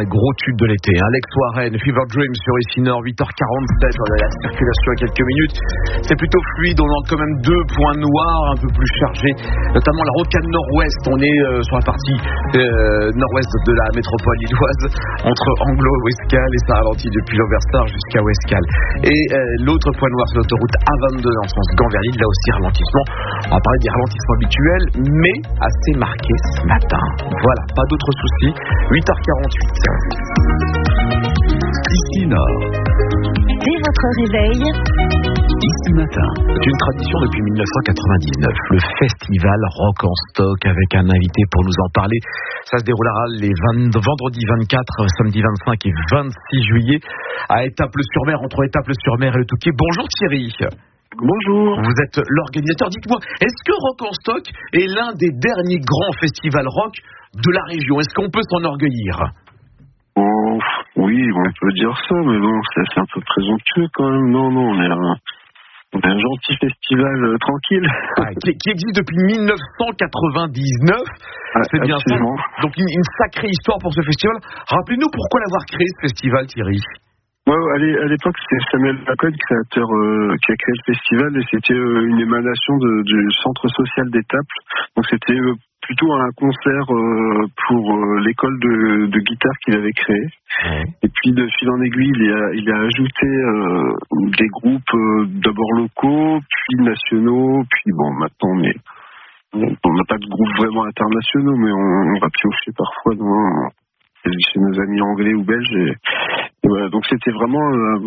les gros tubes de l'été. Alex Warren, Fever Dream sur ici Nord, 8h47. On a la circulation à quelques minutes. C'est plutôt fluide. On a quand même 2 points noirs un peu plus chargés, notamment la rocade nord-ouest. On est sur la partie nord-ouest de la métropole lilloise, entre Anglo-Ouescal, et ça ralentit depuis l'Overstar jusqu'à Ouescal. Et l'autre point noir sur l'autoroute A22 dans le sens Gand-vers-Lille, là aussi ralentissement. On va parler des ralentissements habituels, mais assez marqués ce matin. Voilà, pas d'autres soucis. 8h48. Ici Nord. Dès votre réveil, Ici Matin. C'est une tradition depuis 1999, le festival Rock en Stock, avec un invité pour nous en parler. Ça se déroulera les vendredi 24, samedi 25 et 26 juillet à Étaples-sur-Mer, entre Étaples-sur-Mer et le Touquet. Bonjour Thierry. Bonjour. Vous êtes l'organisateur. Dites-moi, est-ce que Rock en Stock est l'un des derniers grands festivals rock de la région? Est-ce qu'on peut s'enorgueillir? Oh, oui, on peut dire ça, mais bon, c'est un peu présomptueux quand même. Non, on est un gentil festival tranquille. Qui existe depuis 1999. C'est bien ça. Donc une sacrée histoire pour ce festival. Rappelez-nous pourquoi l'avoir créé ce festival, Thierry. Ouais, à l'époque, c'est Samuel Bacon, créateur, qui a créé le festival, et c'était une émanation du centre social d'Étaples. Donc c'était plutôt un concert pour l'école de guitare qu'il avait créée. Et puis de fil en aiguille, il a ajouté des groupes d'abord locaux, puis nationaux, puis bon, maintenant on n'a pas de groupes vraiment internationaux, mais on va piocher parfois chez nos amis anglais ou belges. Et voilà, donc c'était vraiment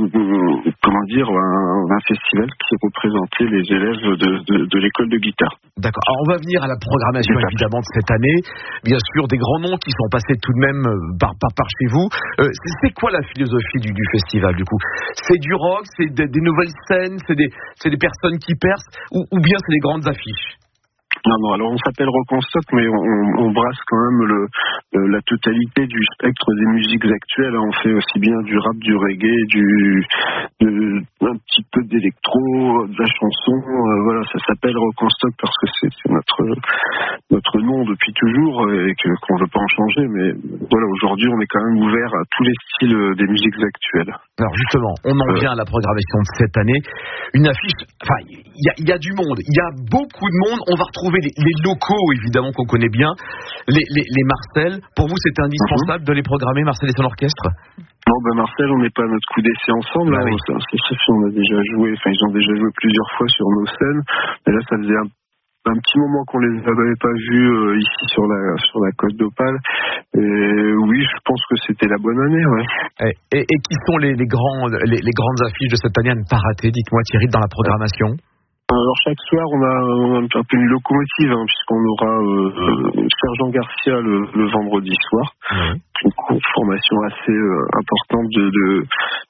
un festival qui représentait les élèves de l'école de guitare. D'accord. Alors on va venir à la programmation évidemment de cette année. Bien sûr, des grands noms qui sont passés tout de même par chez vous. C'est quoi la philosophie du festival du coup? C'est du rock, c'est des nouvelles scènes, c'est des personnes qui percent, ou bien c'est des grandes affiches? Non, alors on s'appelle Rock en Stock, mais on brasse quand même la totalité du spectre des musiques actuelles. On fait aussi bien du rap, du reggae, un petit peu d'électro, de la chanson. Voilà, ça s'appelle Rock en Stock parce que c'est notre nom depuis toujours et qu'on ne veut pas en changer. Mais voilà, aujourd'hui, on est quand même ouvert à tous les styles des musiques actuelles. Alors justement, on en vient à la programmation de cette année. Une affiche, enfin, il y a du monde, il y a beaucoup de monde. On va retrouver les locaux, évidemment, qu'on connaît bien, les Marcel. Pour vous, c'est indispensable de les programmer, Marcel et son orchestre? Non, Marcel, on n'est pas à notre coup d'essai ensemble. Ah, oui. On a déjà joué, ils ont déjà joué plusieurs fois sur nos scènes. Et là, ça faisait un petit moment qu'on les avait pas vus ici sur la Côte d'Opale. Et oui, je pense que c'était la bonne année, ouais. Et qui sont les grandes affiches de cette année à ne pas rater? Dites-moi, Thierry, dans la programmation. Alors chaque soir on a un peu une locomotive, puisqu'on aura Sergent Garcia le vendredi soir. Une formation assez importante de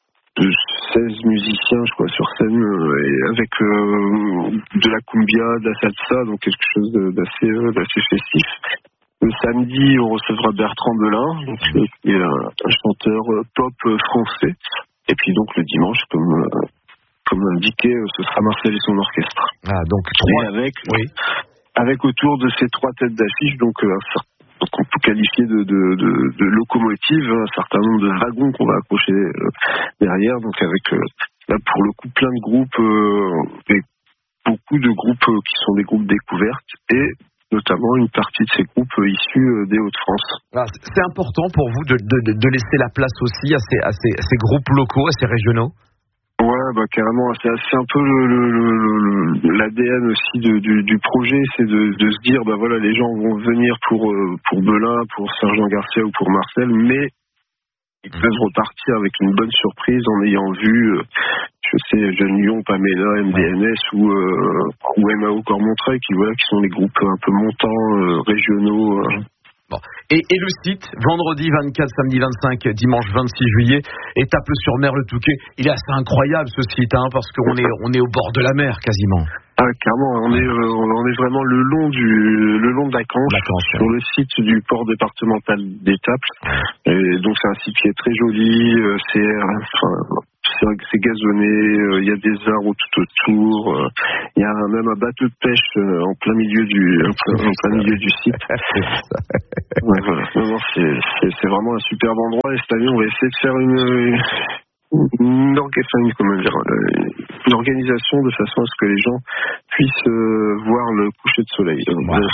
16 musiciens, je crois, sur scène, et avec de la cumbia, de la salsa, donc quelque chose d'assez festif. Le samedi, on recevra Bertrand Belin, qui est un chanteur pop français. Et puis donc le dimanche, comme indiqué, ce sera Marcel et son orchestre. Donc avec autour de ces 3 têtes d'affiche, donc qu'on peut qualifier de locomotive, un certain nombre de wagons qu'on va accrocher derrière, donc avec là pour le coup plein de groupes, et beaucoup de groupes qui sont des groupes découvertes, et notamment une partie de ces groupes issus des Hauts-de-France. C'est important pour vous de laisser la place aussi à ces groupes locaux, à ces régionaux? Ouais, carrément, c'est un peu l'ADN aussi du projet, c'est de se dire, voilà, les gens vont venir pour Belin, pour Sergent Garcia ou pour Marcel, mais ils peuvent repartir avec une bonne surprise en ayant vu, Jeune Lyon, Pamela, MDNS ou MAO Cormontreuil, qui sont les groupes un peu montants, régionaux. Bon. Et le site, vendredi 24, samedi 25, dimanche 26 juillet, Étaples-sur-Mer, le Touquet. Il est assez incroyable ce site, parce qu'on est au bord de la mer quasiment. Clairement, on est vraiment le long de la Canche, sur le site du port départemental d'Étaples. Et donc c'est un site qui est très joli, c'est gazonné, il y a des arbres tout autour, il y a même un bateau de pêche en plein milieu du site. Ouais, voilà. Non, c'est vraiment un superbe endroit, et cette année on va essayer de faire une organisation de façon à ce que les gens puissent voir le coucher de soleil. Voilà.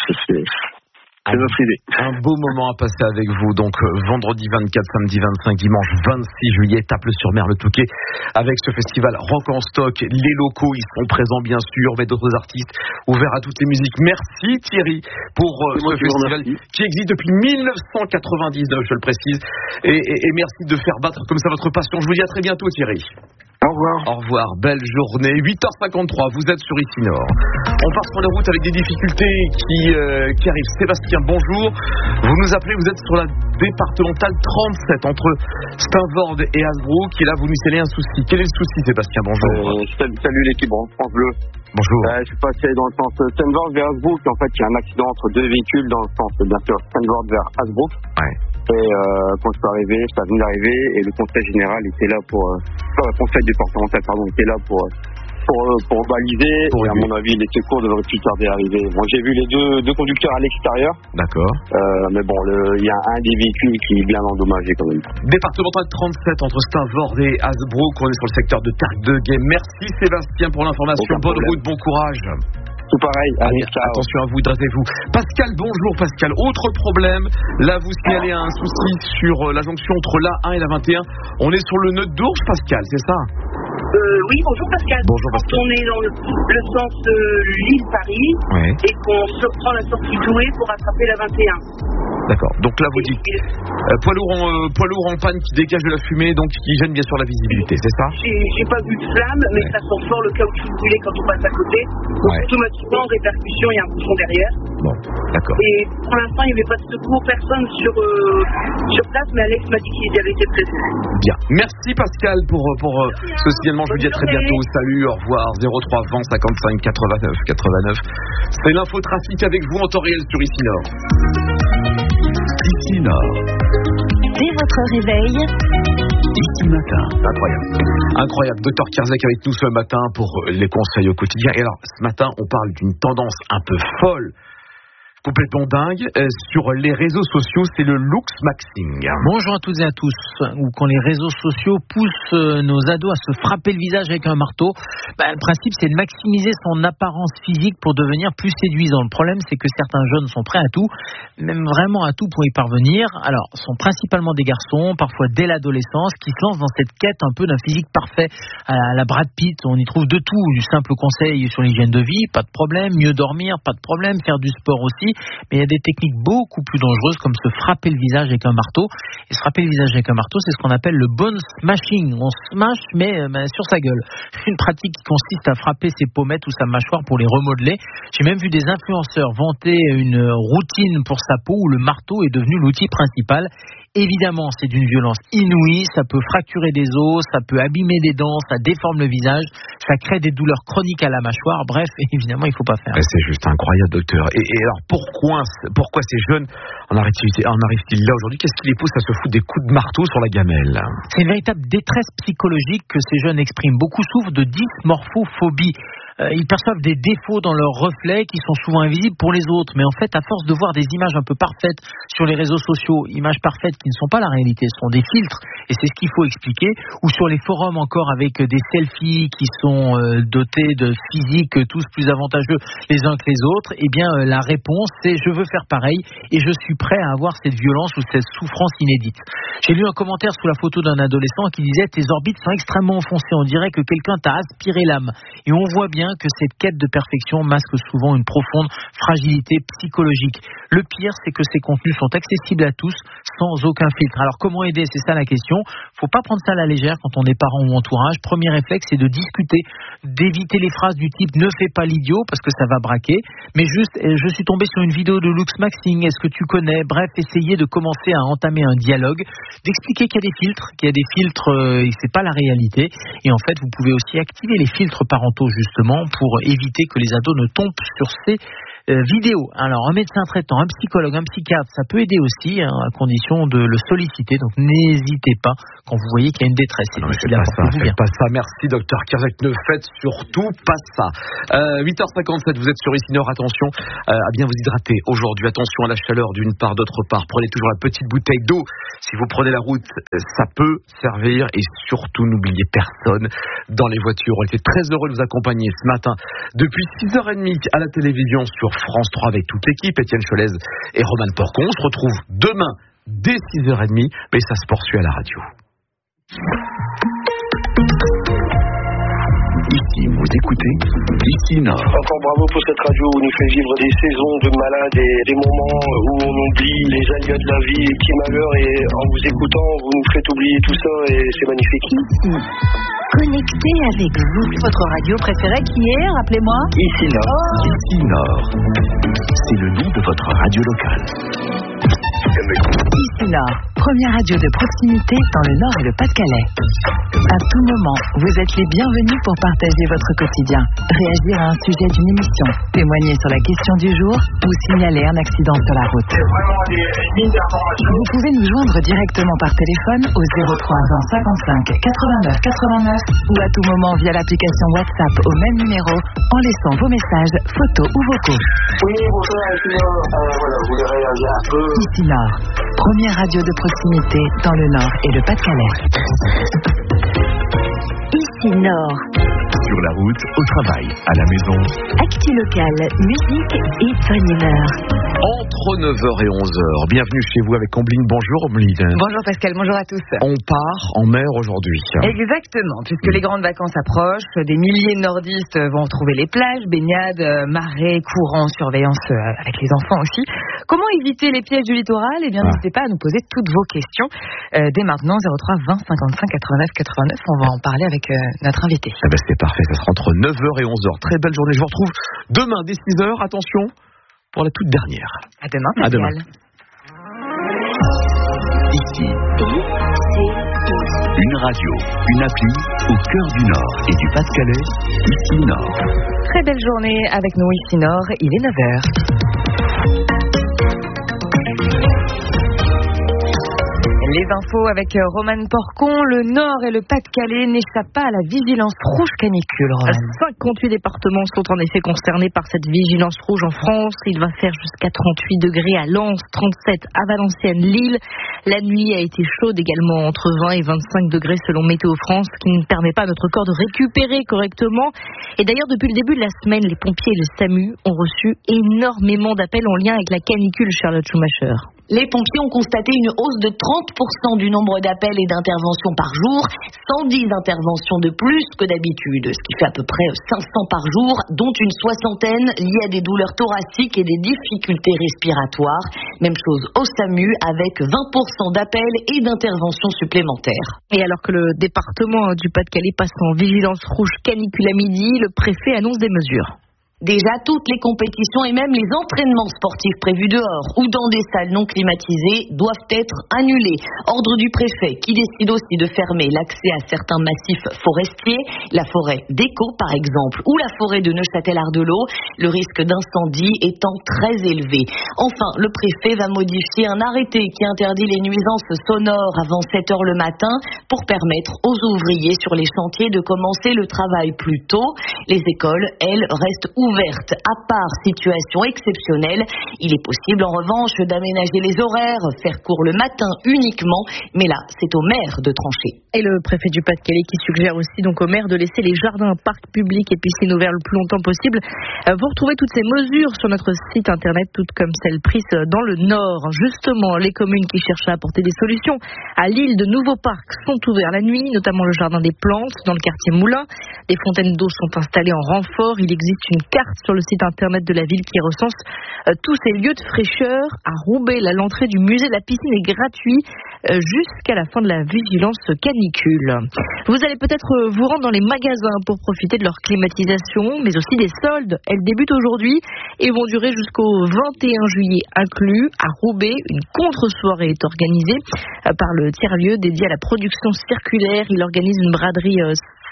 C'est notre idée. Un beau moment à passer avec vous. Donc vendredi 24, samedi 25, dimanche 26 juillet, Taples-sur-Mer, le Touquet, avec ce festival Rock en Stock. Les locaux, ils seront présents bien sûr, mais d'autres artistes, ouverts à toutes les musiques. Merci Thierry pour ce festival qui existe depuis 1999, je le précise. Et merci de faire battre comme ça votre passion. Je vous dis à très bientôt Thierry. Au revoir. Au revoir, belle journée. 8h53, vous êtes sur ici Nord. On part sur les routes avec des difficultés qui arrivent. Sébastien, bonjour. Vous nous appelez, vous êtes sur la départementale 37 entre Steenvoorde et Hasbrook. Et là, vous nous signalez un souci. Quel est le souci, Sébastien? Bonjour. Salut l'équipe, France Bleu. Bonjour. Je suis passé dans le sens Steenvoorde vers Hasbrook. En fait, il y a un accident entre deux véhicules dans le sens, bien sûr, Steenvoorde vers Hasbrook. Ouais. Et quand je suis venu d'arriver, et le conseil général était là le conseil départemental, était là pour baliser, et à mon avis, les secours devraient plus tarder à arriver. Bon, j'ai vu les deux conducteurs à l'extérieur. D'accord. Mais bon, il y a un des véhicules qui est bien endommagé quand même. Départemental 37 entre Steenvoorde et Hasbrook, on est sur le secteur de Terre-de-Guet. Merci Sébastien pour l'information. Bonne route, bon courage. Tout pareil. Allez, attention à vous, dressez-vous. Pascal, bonjour Pascal. Autre problème, là vous signalez un souci sur la jonction entre l'A1 et la 21. On est sur le nœud d'Ourges, Pascal, c'est ça? Oui, bonjour Pascal. Bonjour Pascal. Quand on est dans le sens Lille-Paris, ouais, et qu'on se prend la sortie Douai pour attraper la 21. D'accord. Donc là, vous dites poids lourd en panne qui dégage de la fumée, donc qui gêne bien sûr la visibilité, c'est ça? J'ai pas vu de flamme, mais ouais, ça sent fort le caoutchouc brûlé quand on passe à côté. Donc ouais, automatiquement, en répercussion, il y a un bouchon derrière. Bon, d'accord. Et pour l'instant, il n'y avait pas de secours, personne sur place, mais Alex m'a dit qu'il avait été présent. Bien. Merci Pascal pour ce signalement. Je vous dis à très bientôt. Salut, au revoir. 03 20 55 89 89. C'est l'infotrafic avec vous en temps réel sur ici Nord. Ici Nord. Dès votre réveil, Ici Matin. Incroyable. Dr Kierzek avec nous ce matin pour les conseils au quotidien. Et alors, ce matin, on parle d'une tendance un peu folle, complètement dingue, sur les réseaux sociaux, c'est le looksmaxing. Bonjour à toutes et à tous. Ou quand les réseaux sociaux poussent nos ados à se frapper le visage avec un marteau, le principe c'est de maximiser son apparence physique pour devenir plus séduisant. Le problème c'est que certains jeunes sont prêts à tout, même vraiment à tout pour y parvenir. Alors, sont principalement des garçons, parfois dès l'adolescence, qui se lancent dans cette quête un peu d'un physique parfait à la Brad Pitt. On y trouve de tout, du simple conseil sur l'hygiène de vie, pas de problème, mieux dormir, pas de problème, faire du sport aussi. Mais il y a des techniques beaucoup plus dangereuses comme se frapper le visage avec un marteau. Et se frapper le visage avec un marteau, c'est ce qu'on appelle le bone smashing. On smash mais sur sa gueule. Une pratique qui consiste à frapper ses pommettes ou sa mâchoire pour les remodeler. J'ai même vu des influenceurs vanter une routine pour sa peau où le marteau est devenu l'outil principal. Évidemment, c'est d'une violence inouïe, ça peut fracturer des os, ça peut abîmer des dents, ça déforme le visage, ça crée des douleurs chroniques à la mâchoire, bref, évidemment, il ne faut pas faire. C'est juste incroyable, docteur. Et alors, pourquoi ces jeunes en arrivent-ils là aujourd'hui? Qu'est-ce qui les pousse à se foutre des coups de marteau sur la gamelle? C'est une véritable détresse psychologique que ces jeunes expriment. Beaucoup souffrent de dysmorphophobie. Ils perçoivent des défauts dans leurs reflets qui sont souvent invisibles pour les autres. Mais en fait, à force de voir des images un peu parfaites sur les réseaux sociaux, images parfaites qui ne sont pas la réalité, ce sont des filtres, et c'est ce qu'il faut expliquer, ou sur les forums encore avec des selfies qui sont dotés de physiques tous plus avantageux les uns que les autres, eh bien la réponse c'est je veux faire pareil et je suis prêt à avoir cette violence ou cette souffrance inédite. J'ai lu un commentaire sous la photo d'un adolescent qui disait tes orbites sont extrêmement enfoncées, on dirait que quelqu'un t'a aspiré l'âme, et on voit bien que cette quête de perfection masque souvent une profonde fragilité psychologique. Le pire, c'est que ces contenus sont accessibles à tous sans aucun filtre. Alors comment aider? C'est ça la question. Faut pas prendre ça à la légère quand on est parent ou entourage. Premier réflexe, c'est de discuter, d'éviter les phrases du type ne fais pas l'idiot parce que ça va braquer, mais juste je suis tombé sur une vidéo de looksmaxing, est-ce que tu connais? Bref, essayer de commencer à entamer un dialogue, d'expliquer qu'il y a des filtres et c'est pas la réalité. Et en fait, vous pouvez aussi activer les filtres parentaux justement pour éviter que les ados ne tombent sur ces vidéo. Alors un médecin traitant, un psychologue, un psychiatre, ça peut aider aussi, à condition de le solliciter. Donc n'hésitez pas quand vous voyez qu'il y a une détresse. Faites pas ça. Merci docteur Kierzek, ne faites surtout pas ça. 8h57, vous êtes sur Ici Nord. Attention à bien vous hydrater aujourd'hui. Attention à la chaleur d'une part, d'autre part. Prenez toujours la petite bouteille d'eau. Si vous prenez la route, ça peut servir. Et surtout, n'oubliez personne dans les voitures. On était très heureux de vous accompagner ce matin depuis 6h30 à la télévision sur France 3 avec toute l'équipe, Étienne Cholez et Roman Porcon. On se retrouve demain dès 6h30, mais ça se poursuit à la radio. Ici, vous écoutez Ici Nord. Encore bravo pour cette radio où nous fait vivre des saisons de malades et des moments où on oublie les aléas de la vie et petits malheurs, et en vous écoutant, vous nous faites oublier tout ça et c'est magnifique. Ici, connecté avec vous. Votre radio préférée qui est, rappelez-moi. Ici Nord. Ici Nord. C'est le nom de votre radio locale. Ici Nord, première radio de proximité dans le Nord et le Pas-de-Calais. À tout moment, vous êtes les bienvenus pour partager votre quotidien, réagir à un sujet d'une émission, témoigner sur la question du jour ou signaler un accident sur la route. Vous pouvez nous joindre directement par téléphone au 03 20 55 89 89 ou à tout moment via l'application WhatsApp au même numéro en laissant vos messages, photos ou vocaux. Oui, bonsoir, Ici Nord. Voilà, vous voulez réagir un peu. Ici Nord, première radio de proximité dans le Nord et le Pas-de-Calais. Ici Nord. Sur la route, au travail, à la maison. Actu local, musique et bonne humeur. Entre 9h et 11h, bienvenue chez vous avec Ombline. Bonjour Ombline. Bonjour Pascal, bonjour à tous. On part en mer aujourd'hui. Exactement, puisque les grandes vacances approchent, des milliers de nordistes vont retrouver les plages, baignades, marées, courants, surveillance avec les enfants aussi. Comment éviter les pièges du littoral ? Eh bien, n'hésitez pas à nous poser toutes vos questions dès maintenant, 03 20 55 89 89. On va en parler avec notre invité. C'est parfait, ça sera entre 9h et 11h. Très belle journée, je vous retrouve demain dès 6h. Attention pour la toute dernière. À demain, Pascal. À demain. Ici. Une radio, une appli au cœur du Nord et du Pas-de-Calais. Ici Nord. Très belle journée avec nous Ici Nord, il est 9h. Les infos avec Roman Porcon. Le Nord et le Pas-de-Calais n'échappent pas à la vigilance rouge canicule. Roman. 58 départements sont en effet concernés par cette vigilance rouge en France. Il va faire jusqu'à 38 degrés à Lens, 37 à Valenciennes, Lille. La nuit a été chaude également, entre 20 et 25 degrés selon Météo France, ce qui ne permet pas à notre corps de récupérer correctement. Et d'ailleurs, depuis le début de la semaine, les pompiers et le SAMU ont reçu énormément d'appels en lien avec la canicule, Charlotte Schumacher. Les pompiers ont constaté une hausse de 30% du nombre d'appels et d'interventions par jour, 110 interventions de plus que d'habitude, ce qui fait à peu près 500 par jour, dont une soixantaine liées à des douleurs thoraciques et des difficultés respiratoires. Même chose au SAMU avec 20% d'appels et d'interventions supplémentaires. Et alors que le département du Pas-de-Calais passe en vigilance rouge canicule à midi, le préfet annonce des mesures. Déjà, toutes les compétitions et même les entraînements sportifs prévus dehors ou dans des salles non climatisées doivent être annulés. Ordre du préfet qui décide aussi de fermer l'accès à certains massifs forestiers, la forêt d'Écault par exemple, ou la forêt de Neuchâtel-Ardelot, le risque d'incendie étant très élevé. Enfin, le préfet va modifier un arrêté qui interdit les nuisances sonores avant 7h le matin pour permettre aux ouvriers sur les chantiers de commencer le travail plus tôt. Les écoles, elles, restent ouvertes. À part situation exceptionnelle, il est possible en revanche d'aménager les horaires, faire court le matin uniquement, mais là c'est au maire de trancher. Et le préfet du Pas-de-Calais qui suggère aussi donc au maire de laisser les jardins, parcs publics et piscines ouverts le plus longtemps possible. Vous retrouvez toutes ces mesures sur notre site internet, toutes comme celles prises dans le Nord. Justement, les communes qui cherchent à apporter des solutions à Lille, de nouveaux parcs sont ouverts la nuit, notamment le jardin des plantes dans le quartier Moulin. Des fontaines d'eau sont installées en renfort. Il existe une carte sur le site internet de la ville qui recense tous ces lieux de fraîcheur. À Roubaix, l'entrée du musée de la piscine est gratuite jusqu'à la fin de la vigilance canicule. Vous allez peut-être vous rendre dans les magasins pour profiter de leur climatisation, mais aussi des soldes. Elles débutent aujourd'hui et vont durer jusqu'au 21 juillet inclus. À Roubaix, une contre-soirée est organisée par le tiers-lieu dédié à la production circulaire. Il organise une braderie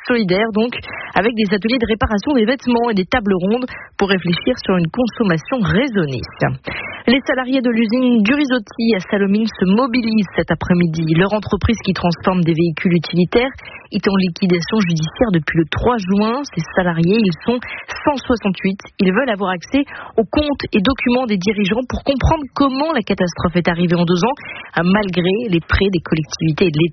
solidaire donc, avec des ateliers de réparation des vêtements et des tables rondes pour réfléchir sur une consommation raisonnée. Les salariés de l'usine Durizotti à Salomine se mobilisent cet après-midi. Leur entreprise qui transforme des véhicules utilitaires est en liquidation judiciaire depuis le 3 juin. Ces salariés, ils sont 168. Ils veulent avoir accès aux comptes et documents des dirigeants pour comprendre comment la catastrophe est arrivée en 2 ans, malgré les prêts des collectivités et de l'État.